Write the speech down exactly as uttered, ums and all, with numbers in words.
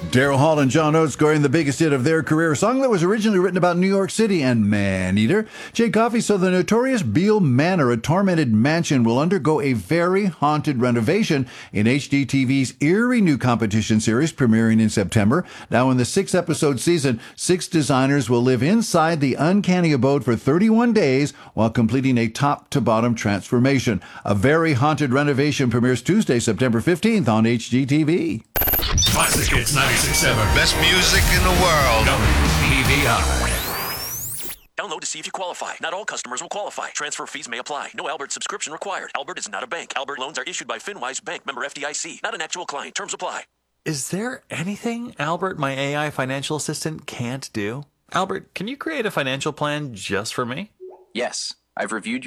Daryl Hall and John Oates scoring the biggest hit of their career, a song that was originally written about New York City and Maneater. Jay Coffey, so the notorious Beale Manor, a tormented mansion, will undergo a very haunted renovation in H G T V's eerie new competition series premiering in September. Now in the six-episode season, six designers will live inside the uncanny abode for thirty-one days while completing a top-to-bottom transformation. A very haunted renovation premieres Tuesday, September fifteenth on H G T V. Classic Hits ninety-six point seven. Best music in the world. W P V I. Download to see if you qualify. Not all customers will qualify. Transfer fees may apply. No Albert subscription required. Albert is not a bank. Albert loans are issued by FinWise Bank, member F D I C. Not an actual client. Terms apply. Is there anything Albert, my A I financial assistant, can't do? Albert, can you create a financial plan just for me? Yes, I've reviewed